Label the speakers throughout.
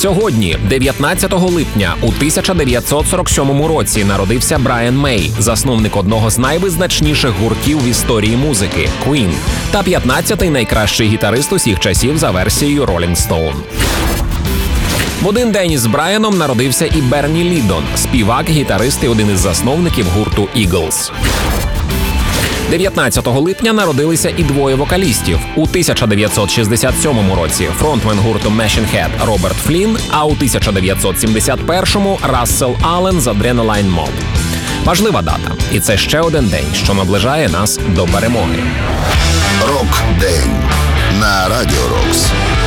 Speaker 1: Сьогодні, 19 липня, у 1947 році народився Брайан Мей, засновник одного з найвизначніших гуртів в історії музики – Queen, та 15-й найкращий гітарист усіх часів за версією Rolling Stone. В один день із Брайаном народився і Берні Лідон, співак, гітарист і один із засновників гурту Eagles. 19 липня народилися і двоє вокалістів. У 1967 році фронтмен гурту Machine Head Роберт Флін, а у 1971-му Рассел Аллен з Adrenaline Mob. Важлива дата. І це ще один день, що наближає нас до перемоги.
Speaker 2: Рок-день на Радіо Рокс.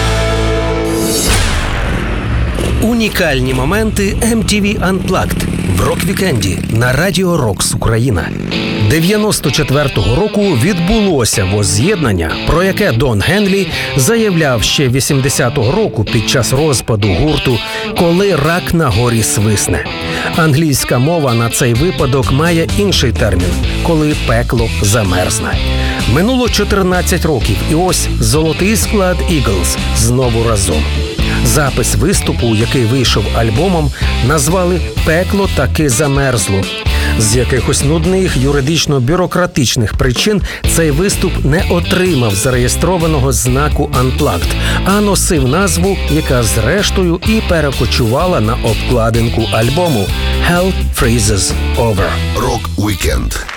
Speaker 3: Унікальні моменти MTV Unplugged в рок-вікенді на Радіо Рокс Україна. 94-го року відбулося возз'єднання, про яке Дон Генлі заявляв ще 80-го року під час розпаду гурту «Коли рак на горі свисне». Англійська мова на цей випадок має інший термін – «коли пекло замерзне». Минуло 14 років, і ось золотий склад Eagles знову разом. Запис виступу, який вийшов альбомом, назвали «Пекло таки замерзло». З якихось нудних юридично-бюрократичних причин цей виступ не отримав зареєстрованого знаку Unplugged, а носив назву, яка зрештою і перекочувала на обкладинку альбому «Hell Freezes Over».
Speaker 2: Рок-вікенд